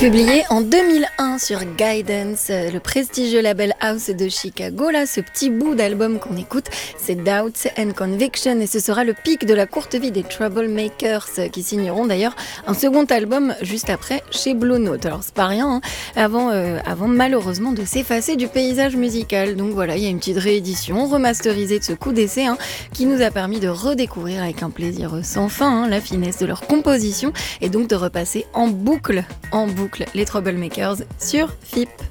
Publié en 2001 sur Guidance, le prestigieux label House de Chicago, là, ce petit bout d'album qu'on écoute, c'est Doubts and Conviction, et ce sera le pic de la courte vie des Troublemakers, qui signeront d'ailleurs un second album juste après chez Blue Note. Alors c'est pas rien, hein, avant malheureusement de s'effacer du paysage musical. Donc voilà, il y a une petite réédition remasterisée de ce coup d'essai, qui nous a permis de redécouvrir avec un plaisir sans fin la finesse de leur composition, et donc de repasser en boucle les Troublemakers sur FIP.